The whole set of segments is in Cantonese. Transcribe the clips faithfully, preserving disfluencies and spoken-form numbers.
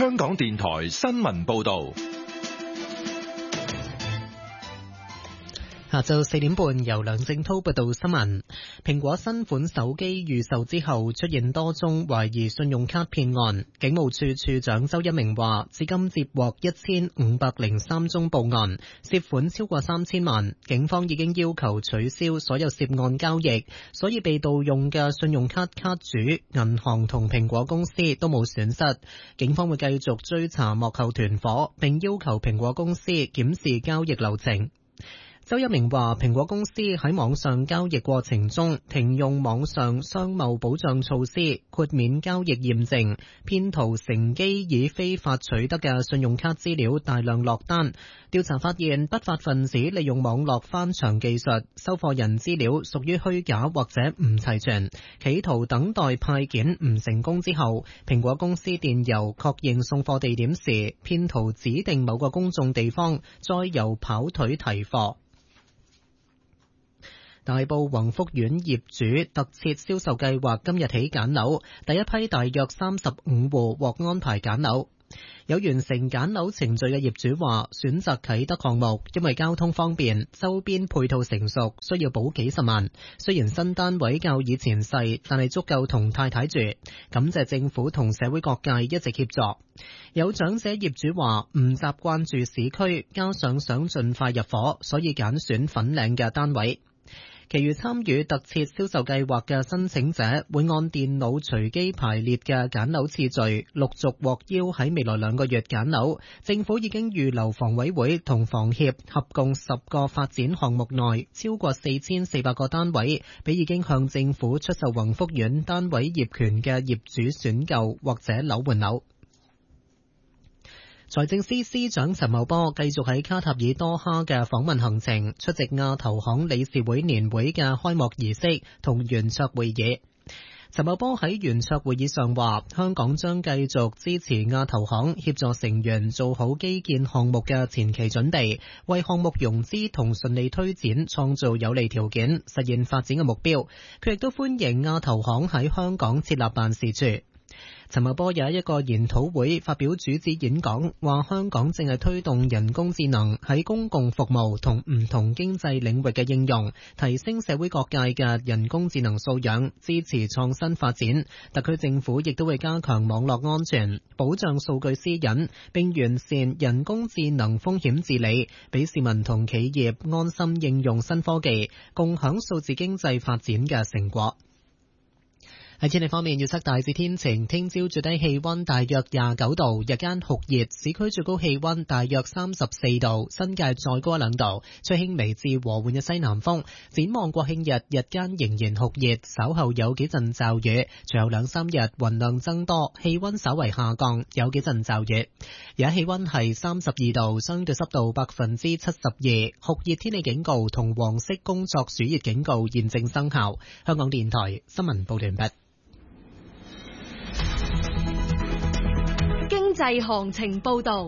香港電台新聞報道。 下晝四點半，由梁正濤報道新聞。蘋果新款手機預售之後，出現多宗懷疑信用卡騙案。警務處處長周一鳴話，至今接獲一千五百零三宗報案，涉款超過三千萬。警方已經要求取消所有涉案交易，所以被盜用嘅信用卡卡主、銀行同蘋果公司都冇損失。警方會繼續追查幕後團夥，並要求蘋果公司檢視交易流程。周一鳴話，蘋果公司喺網上交易過程中停用網上商貿保障措施，豁免交易驗證，騙徒乘機以非法取得嘅信用卡資料大量落單。調查發現，不法分子利用網絡翻牆技術，收貨人資料屬於虛假或者唔齊全，企圖等待派件唔成功之後，蘋果公司電郵確認送貨地點時，騙徒指定某個公眾地方，再由跑腿提貨。大埔宏福苑業主特設銷售計劃今日起揀樓，第一批大約三十五戶獲安排揀樓。有完成揀樓程序嘅業主話，選擇啟德項目，因為交通方便，周邊配套成熟，需要補幾十萬。雖然新單位較以前細，但係足夠同太太住。感謝政府同社會各界一直協助。有長者業主話，唔習慣住市區，加上想盡快入伙，所以揀選粉嶺嘅單位。其餘參與特設銷售計劃嘅申請者會按電腦隨機排列嘅揀樓次序，陸續獲邀喺未來兩個月揀樓。政府已經預留房委會同房協合共十個發展項目內超過四千四百個單位，俾已經向政府出售宏福苑單位業權嘅業主選購或者樓換樓。財政司司長陳茂波繼續喺卡塔爾多哈嘅訪問行程，出席亞投行理事會年會嘅開幕儀式同圓桌會議。陳茂波喺圓桌會議上話，香港將繼續支持亞投行協助成員做好基建項目嘅前期準備，為項目融資同順利推展創造有利條件，實現發展嘅目標。佢亦都歡迎亞投行喺香港設立辦事處。陳茂波有一個研討會發表主旨演講，話香港正係推動人工智能喺公共服務同唔同經濟領域嘅應用，提升社會各界嘅人工智能素養，支持創新發展。特區政府亦都會加強網絡安全，保障數據私隱，並完善人工智能風險治理，俾市民同企業安心應用新科技，共享數字經濟發展嘅成果。喺天氣方面，預測大致天晴，聽朝最低氣溫大約廿九度，日間酷熱，市區最高氣溫大約三十四度，新界再高一兩度，吹輕微至和緩嘅西南風。展望國慶日，日間仍然酷熱，稍後有幾陣驟雨，隨後兩三日雲量增多，氣溫稍為下降，有幾陣驟雨。而家氣溫係三十二度，相對濕度百分之七十二，酷熱天氣警告同黃色工作暑熱警告現正生效。香港電台新聞報道完畢。 經濟行情報道。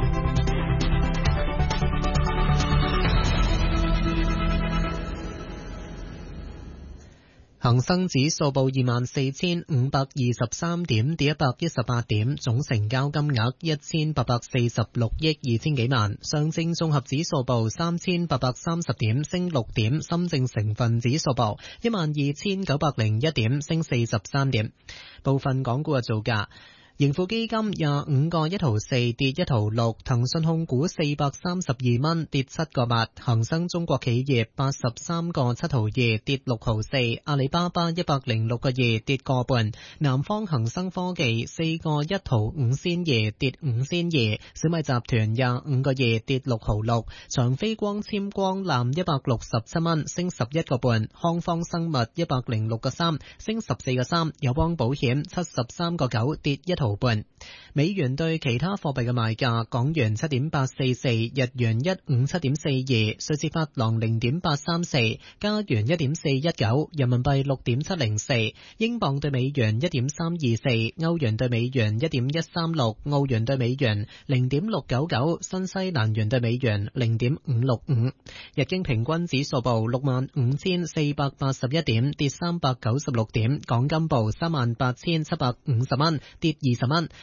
恒生指數報二萬四千五百二十三點，跌一百一十八點，總成交金額一千八百四十六億二千幾萬。上證綜合指數報三千八百三十點，升六點。深證成分指數報一萬二千九百零一點，升四十三點。部分港股嘅造價。盈富基金廿五個一毫四跌一毫六，騰訊控股四百三十二蚊跌七個八，恒生中國企業八十三個七毫二跌六毫四，阿里巴巴一百零六個二跌個半，南方恒生科技四個一毫五仙二跌五仙二，小米集團廿五個二跌六毫六，長飛光纖光纜一百六十七蚊升十一個半，康方生物一百零六個三升十四個三，友邦保險七十三個九跌一毫半。美元對其他貨幣嘅賣價：港元七點八四四，日元一五七點四二，瑞士法郎零點八三四，加元一點四一九，人民幣六點七零四，英鎊對美元一點三二四，歐元對美元一點一三六，澳元對美元零點六九九，新西蘭元對美元零點五六五。日經平均指數報六萬五千四百八十一點，跌三百九十六點。港金報三萬八千七百五十蚊，跌二十蚊。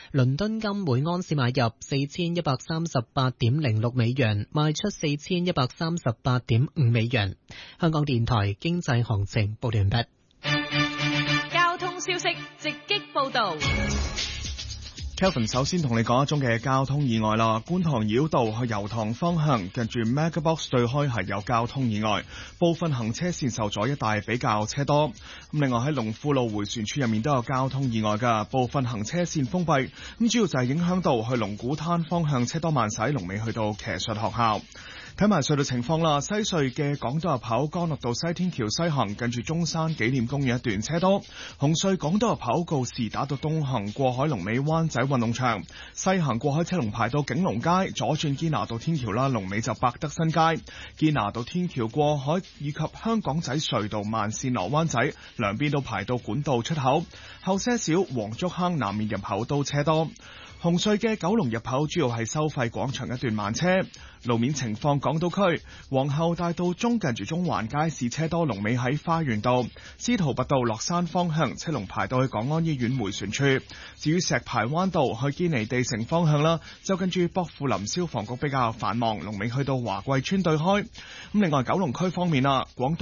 倫敦金每安士買入四千一百三十八點零六美元，賣出四千一百三十八點五美元。香港電台經濟行情報完畢。 交通消息直擊報道。 Kelvin 首先同你講一宗嘅交通意外啦，觀塘繞道去油塘方向近住 Megabox 對開係有交通意外，部分行車線受阻，一帶比較車多。咁另外喺龍富路迴旋處入面都有交通意外㗎，部分行車線封閉，咁主要就係影響到去龍鼓灘方向車多慢駛，龍尾去到騎術學校。睇埋隧道情況啦，西隧嘅港島入口干諾道西天橋西行近住中山紀念公園一段車多，紅隧港島入口告士打道東行過海龍尾灣仔運動場，西行過海車龍排到景隆街，左轉堅拿道天橋啦，龍尾就百德新街，堅拿道天橋過海以及香港仔隧道慢線落灣仔兩邊都排到管道出口，後些少黃竹坑南面入口都車多。紅隧嘅九龍入口主要係收費廣場一段慢車。路面情況，港島區皇后大道中近住中環街市車多，龍尾喺花園道，司徒拔道落山方向車龍排到去港安醫院迴旋處。至於石排灣道去堅尼地城方向啦，就近住薄扶林消防局比較繁忙，龍尾去到華貴村對開。咁另外九龍區方面啦，廣東